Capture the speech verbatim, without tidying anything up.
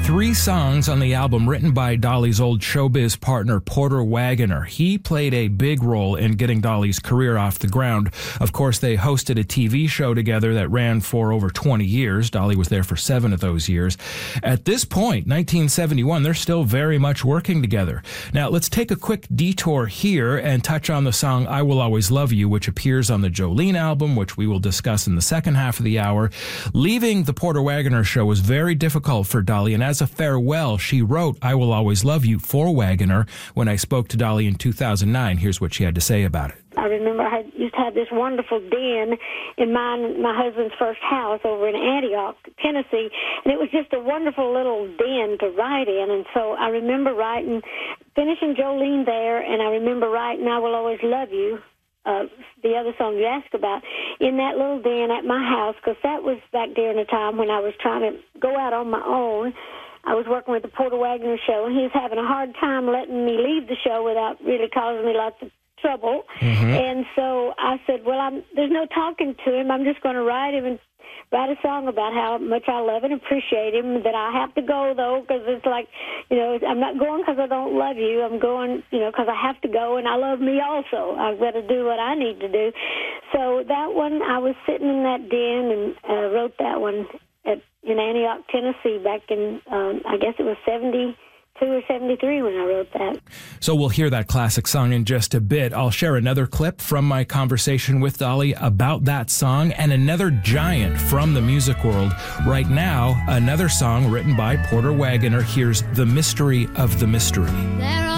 three songs on the album written by Dolly's old showbiz partner, Porter Wagoner. He played a big role in getting Dolly's career off the ground. Of course, they hosted a T V show together that ran for over twenty years. Dolly was there for seven of those years. At this point, nineteen seventy-one, they're still very much working together. Now, let's take a quick detour here and touch on the song I Will Always Love You, which appears on the Jolene album, which we will discuss in the second half of the hour. Leaving the Porter Wagoner show was very difficult for Dolly, and as a farewell, she wrote I Will Always Love You for Wagoner. When I spoke to Dolly in two thousand nine, here's what she had to say about it. I remember I had, used to have this wonderful den in mine, my husband's first house over in Antioch, Tennessee, and it was just a wonderful little den to write in. And so I remember writing, finishing Jolene there, and I remember writing I Will Always Love You, uh, the other song you asked about, in that little den at my house, because that was back during a time when I was trying to go out on my own. I was working with the Porter Wagoner show, and he was having a hard time letting me leave the show without really causing me lots of trouble. Mm-hmm. And so I said, well, I'm, there's no talking to him. I'm just going to write him and write a song about how much I love and appreciate him, that I have to go, though, because it's like, you know, I'm not going because I don't love you. I'm going, you know, because I have to go, and I love me also. I've got to do what I need to do. So that one, I was sitting in that den and uh, wrote that one at, in Antioch, Tennessee, back in, um, I guess it was seventy Two or seventy-three when I wrote that. So we'll hear that classic song in just a bit. I'll share another clip from my conversation with Dolly about that song and another giant from the music world. Right now, another song written by Porter Wagoner. Here's The Mystery of the Mystery. There